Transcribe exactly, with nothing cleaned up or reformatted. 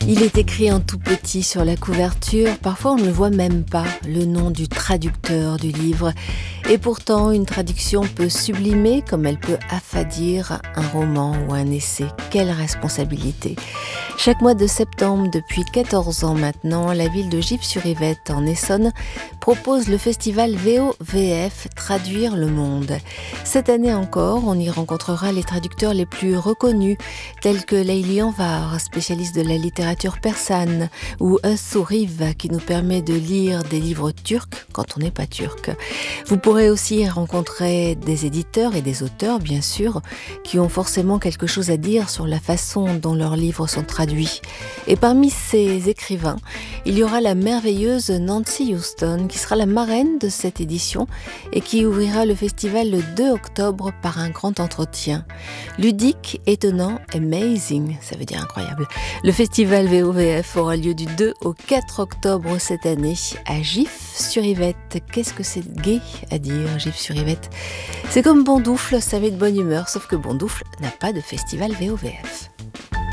Il est écrit en tout petit sur la couverture, parfois on ne voit même pas le nom du traducteur du livre. Et pourtant, une traduction peut sublimer comme elle peut affadir un roman ou un essai. Quelle responsabilité! Chaque mois de septembre, depuis quatorze ans maintenant, la ville de Gif-sur-Yvette, en Essonne, propose le festival V O V F Traduire le Monde. Cette année encore, on y rencontrera les traducteurs les plus reconnus, tels que Layli Anvar, spécialiste de la littérature persane, ou Özsuriv, qui nous permet de lire des livres turcs quand on n'est pas turc. Vous pourrez aussi rencontrer des éditeurs et des auteurs, bien sûr, qui ont forcément quelque chose à dire sur la façon dont leurs livres sont traduits. Et parmi ces écrivains, il y aura la merveilleuse Nancy Houston, qui sera la marraine de cette édition et qui ouvrira le festival le deux octobre par un grand entretien. Ludique, étonnant, amazing, ça veut dire incroyable. Le festival V O V F aura lieu du deux au quatre octobre cette année à Gif-sur-Yvette. Qu'est-ce que c'est gai à dire, Gif-sur-Yvette? C'est comme Bondoufle, ça met de bonne humeur, sauf que Bondoufle n'a pas de festival V O V F.